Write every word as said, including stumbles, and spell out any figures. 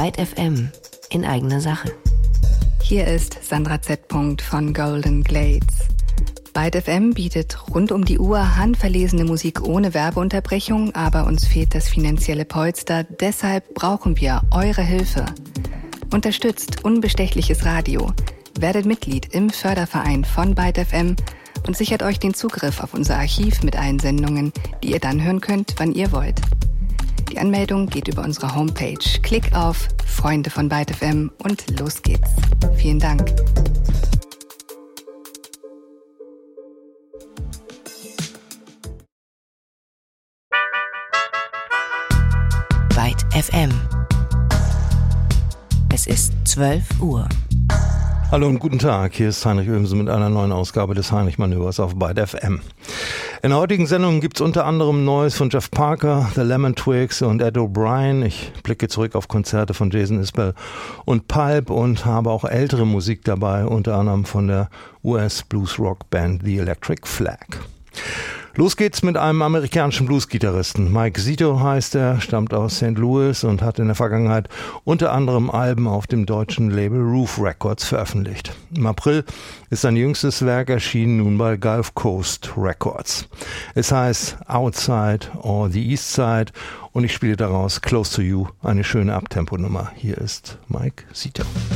Byte F M in eigener Sache. Hier ist Sandra Z. von Golden Glades. Byte F M bietet rund um die Uhr handverlesene Musik ohne Werbeunterbrechung, aber uns fehlt das finanzielle Polster, deshalb brauchen wir eure Hilfe. Unterstützt unbestechliches Radio, werdet Mitglied im Förderverein von Byte F M und sichert euch den Zugriff auf unser Archiv mit allen Sendungen, die ihr dann hören könnt, wann ihr wollt. Die Anmeldung geht über unsere Homepage. Klick auf Freunde von Byte F M und los geht's. Vielen Dank. Byte F M. Es ist zwölf Uhr. Hallo und guten Tag, hier ist Heinrich Oehmse mit einer neuen Ausgabe des Heinrich-Manövers auf Byte F M. In der heutigen Sendung gibt es unter anderem Neues von Jeff Parker, The Lemon Twigs und Ed O'Brien. Ich blicke zurück auf Konzerte von Jason Isbell und Pulp und habe auch ältere Musik dabei, unter anderem von der U S-Blues-Rock-Band The Electric Flag. Los geht's mit einem amerikanischen Blues-Gitarristen. Mike Zito heißt er, stammt aus Sankt Louis und hat in der Vergangenheit unter anderem Alben auf dem deutschen Label Roof Records veröffentlicht. Im April ist sein jüngstes Werk erschienen, nun bei Gulf Coast Records. Es heißt Outside or the East Side und ich spiele daraus Close to You, eine schöne Abtempo-Nummer. Hier ist Mike Zito.